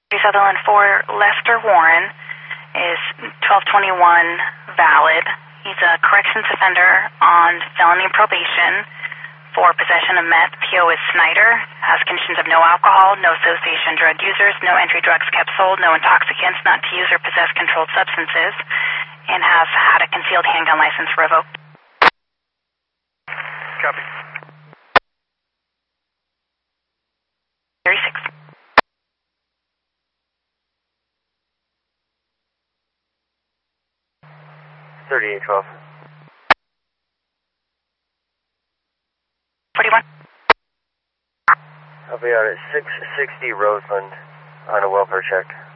Sutherland 4, Lester Warren is 1221 valid. He's a corrections offender on felony probation for possession of meth. PO is Snyder, has conditions of no alcohol, no association drug users, no entry drugs kept sold, no intoxicants, not to use or possess controlled substances, and has had a concealed handgun license revoked. Copy. 36. 3812. 41. I'll be out at 660 Roseland on a welfare check.